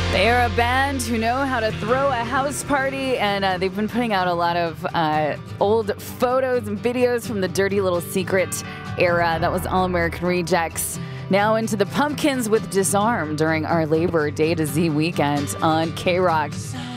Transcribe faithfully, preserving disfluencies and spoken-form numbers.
They are a band who know how to throw a house party, and uh, they've been putting out a lot of uh, old photos and videos from the Dirty Little Secret era. That was All American Rejects. Now into the Pumpkins with Disarm during our Labor Day to Z weekend on K-Rock.